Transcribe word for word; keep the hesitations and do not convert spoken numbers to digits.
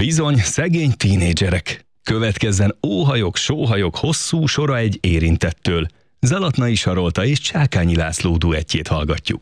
Bizony, szegény tínédzserek. Következzen óhajok, sóhajok hosszú sora egy érintettől. Zalatnai Sarolta és Csákányi László duettjét hallgatjuk.